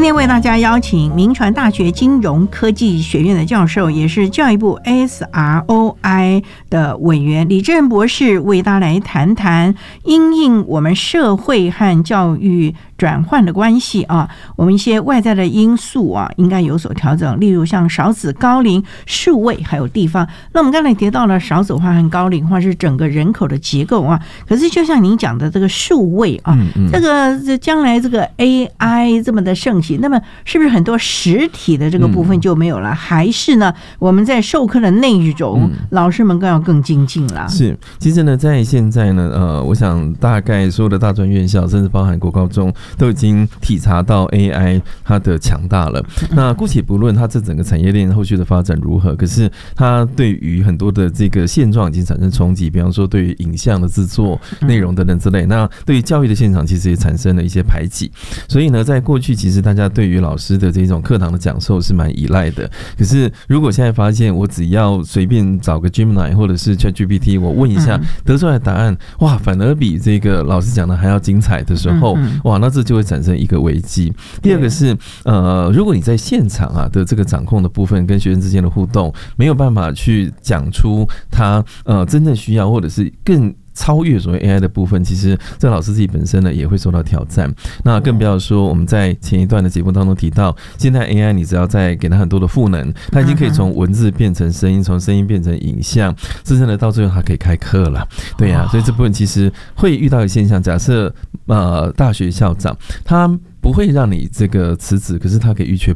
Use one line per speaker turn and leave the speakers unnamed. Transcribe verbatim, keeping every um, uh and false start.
天为大家邀请民传大学金融科技学院的教授，也是教育部 S R O I 的委员李正博士，为大家来谈谈因应我们社会和教育转换的关系啊，我们一些外在的因素啊，应该有所调整，例如像少子高龄、数位还有地方。那我们刚才提到了少子化和高龄化是整个人口的结构啊，可是就像您讲的这个数位啊，嗯嗯这个将来这个 A I 这么的盛行，那么是不是很多实体的这个部分就没有了？嗯、还是呢，我们在授课的内容，嗯、老师们更要更精进了？
是，其实呢，在现在呢，呃，我想大概所有的大专院校，甚至包含国高中，都已经体察到 A I 它的强大了。那姑且不论它这整个产业链后续的发展如何，可是它对于很多的这个现状已经产生冲击，比方说对于影像的制作、内容等等之类。那对于教育的现场，其实也产生了一些排挤。所以呢，在过去其实大家对于老师的这种课堂的讲授是蛮依赖的。可是如果现在发现，我只要随便找个 Gemini 或者是 ChatGPT， 我问一下，得出来的答案，哇，反而比这个老师讲的还要精彩的时候，哇，那这就会产生一个危机。第二个是，呃，如果你在现场啊的这个掌控的部分跟学生之间的互动，没有办法去讲出他呃真正需要，或者是更超越所谓 A I 的部分，其实这老师自己本身呢也会受到挑战。那更不要说我们在前一段的节目当中提到，现在 A I 你只要再给它很多的赋能，它已经可以从文字变成声音，从声音变成影像，甚至呢到最后它可以开课了。对呀、啊，所以这部分其实会遇到的现象，假设呃大学校长他不会让你这个辞职，可是他可以预缺